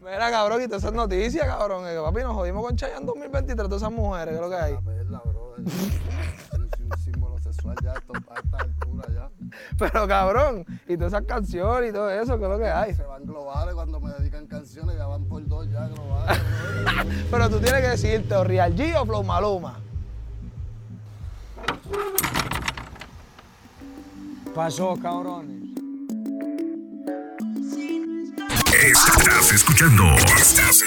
Mira, cabrón, y todas esas noticias, cabrón. Que, papi, nos jodimos con Chayanne en 2023, todas esas mujeres, ¿qué es lo que hay? La perla, brother. Es un símbolo sexual ya a esta altura ya. Pero, cabrón, y todas esas canciones y todo eso, ¿qué es lo que hay? Se van globales cuando me dedican canciones, ya van por 2 ya globales. Pero tú tienes que decirte o Real G o Flow Maluma. Pasó, cabrones. Estás escuchando